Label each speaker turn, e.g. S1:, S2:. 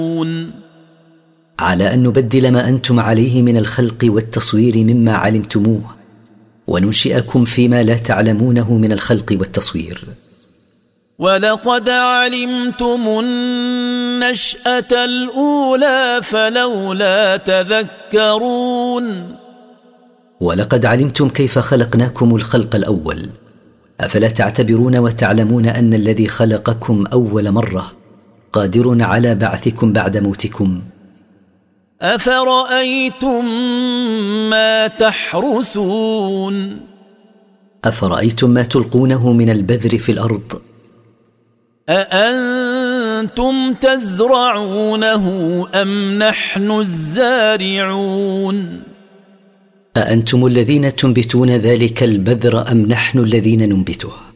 S1: على أن نبدل ما أنتم عليه من الخلق والتصوير مما علمتموه، وننشئكم فيما لا تعلمونه من الخلق والتصوير.
S2: ولقد علمتم النشأة الأولى فلولا تذكرون.
S1: ولقد علمتم كيف خلقناكم الخلق الأول، أفلا تعتبرون وتعلمون أن الذي خلقكم أول مرة قادر على بعثكم بعد موتكم؟
S2: أفرأيتم ما تحرثون.
S1: أفرأيتم ما تلقونه من البذر في الأرض؟
S2: أأنتم تزرعونه أم نحن الزارعون؟
S1: أأنتم الذين تنبتون ذلك البذر أم نحن الذين ننبته؟